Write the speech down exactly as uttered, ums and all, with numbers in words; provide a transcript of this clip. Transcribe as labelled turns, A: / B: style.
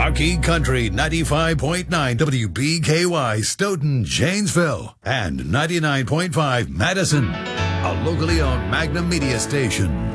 A: Bucky Country ninety-five point nine W B K Y Stoughton, Janesville, and ninety-nine point five Madison, a locally owned Magnum Media station.